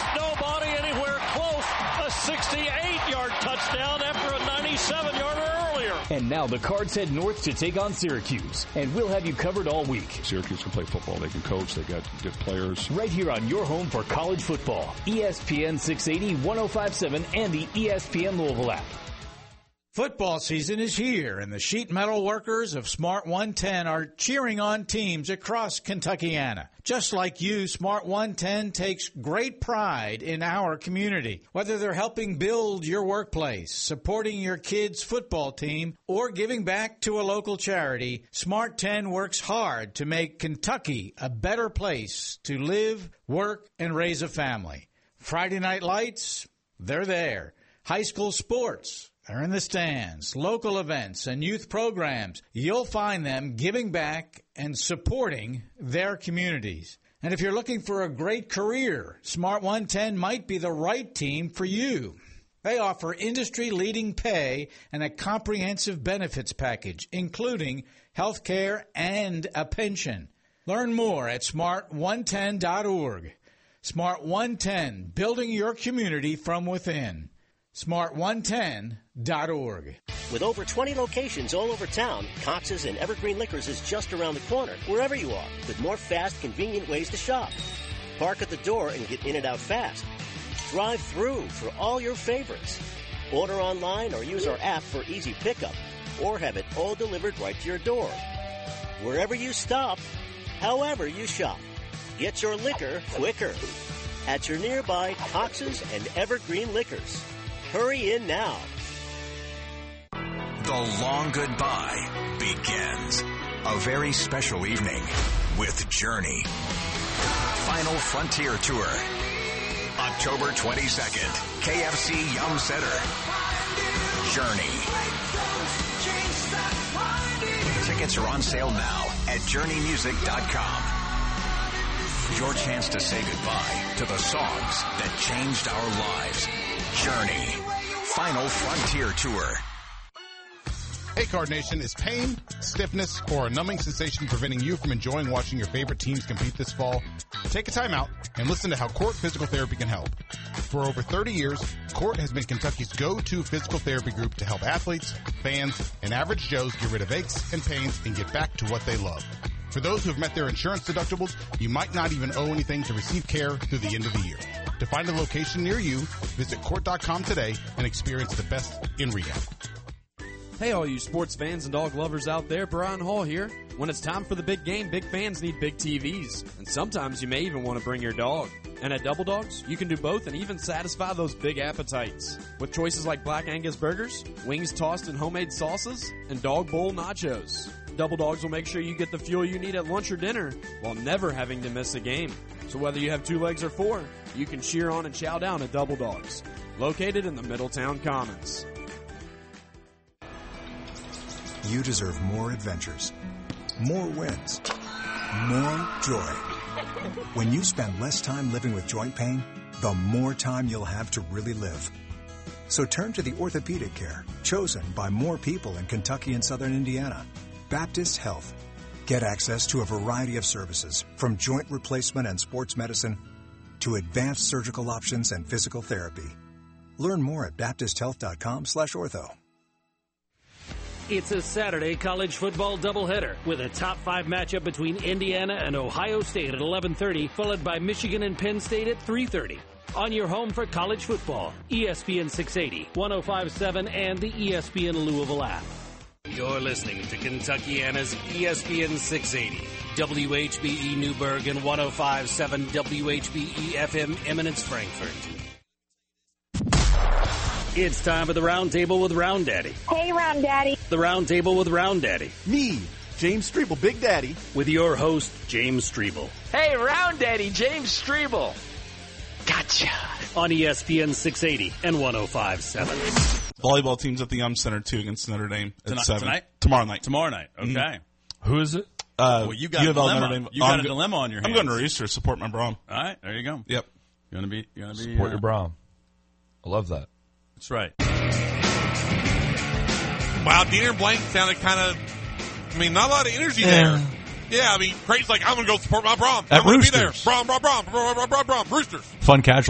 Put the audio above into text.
Nobody anywhere close. A 68-yard touchdown after a 97-yarder earlier. And now the Cards head north to take on Syracuse. And we'll have you covered all week. Syracuse can play football. They can coach. They got good players. Right here on your home for college football. ESPN 680, 105.7, and the ESPN Louisville app. Football season is here, and the sheet metal workers of Smart 110 are cheering on teams across Kentuckiana. Just like you, Smart 110 takes great pride in our community. Whether they're helping build your workplace, supporting your kids' football team, or giving back to a local charity, Smart 10 works hard to make Kentucky a better place to live, work, and raise a family. Friday Night Lights, they're there. High school sports, they're in the stands. Local events and youth programs, you'll find them giving back and supporting their communities. And if you're looking for a great career, Smart 110 might be the right team for you. They offer industry-leading pay and a comprehensive benefits package, including health care and a pension. Learn more at smart110.org. Smart 110, building your community from within. Smart110.org. With over 20 locations all over town, Cox's and Evergreen Liquors is just around the corner, wherever you are, with more fast, convenient ways to shop. Park at the door and get in and out fast. Drive through for all your favorites. Order online or use our app for easy pickup, or have it all delivered right to your door. Wherever you stop, however you shop, get your liquor quicker at your nearby Cox's and Evergreen Liquors. Hurry in now. The long goodbye begins. A very special evening with Journey. Final Frontier Tour. October 22nd, KFC Yum Center. Journey. Tickets are on sale now at journeymusic.com. Your chance to say goodbye to the songs that changed our lives. Journey. Final Frontier Tour. Hey, Card Nation, is pain, stiffness, or a numbing sensation preventing you from enjoying watching your favorite teams compete this fall? Take a time out and listen to how Court Physical Therapy can help. For over 30 years, Court has been Kentucky's go-to physical therapy group to help athletes, fans, and average Joes get rid of aches and pains and get back to what they love. For those who have met their insurance deductibles, you might not even owe anything to receive care through the end of the year. To find a location near you, visit court.com today and experience the best in rehab. Hey, all you sports fans and dog lovers out there, Brian Hall here. When it's time for the big game, big fans need big TVs. And sometimes you may even want to bring your dog. And at Double Dogs, you can do both and even satisfy those big appetites. With choices like Black Angus burgers, wings tossed in homemade sauces, and dog bowl nachos. Double Dogs will make sure you get the fuel you need at lunch or dinner while never having to miss a game. So whether you have 2 legs or 4, you can cheer on and chow down at Double Dogs, located in the Middletown Commons. You deserve more adventures, more wins, more joy. When you spend less time living with joint pain, the more time you'll have to really live. So turn to the orthopedic care chosen by more people in Kentucky and Southern Indiana. Baptist Health. Get access to a variety of services, from joint replacement and sports medicine to advanced surgical options and physical therapy. Learn more at baptisthealth.com/ortho. It's a Saturday college football doubleheader with a top 5 matchup between Indiana and Ohio State at 11:30, followed by Michigan and Penn State at 3:30. On your home for college football, ESPN 680, 105.7, and the ESPN Louisville app. You're listening to Kentuckiana's ESPN 680, WHBE Newburgh and 105.7 WHBE FM Eminence Frankfort. It's time for the Round Table with Round Daddy. Hey, Round Daddy. The Round Table with Round Daddy. Me, James Strebel, Big Daddy. With your host, James Strebel. Hey, Round Daddy, James Strebel. Gotcha. On ESPN 680 and 105.7. Volleyball team's at the Yum Center, too, against Notre Dame at 7. Tonight? Tomorrow night. Tomorrow night. Okay. Mm-hmm. Who is it? Well, you got a dilemma. You got a dilemma on your hands. I'm going to Easter, support my Brom. All right, there you go. Yep. You want to be support your Brom. I love that. That's right. Wow, Diener Blank sounded kind of, not a lot of energy there. Yeah, Creighton's like, I'm going to go support my Brom. I'm going to be there. Brom, Roosters. Fun casual.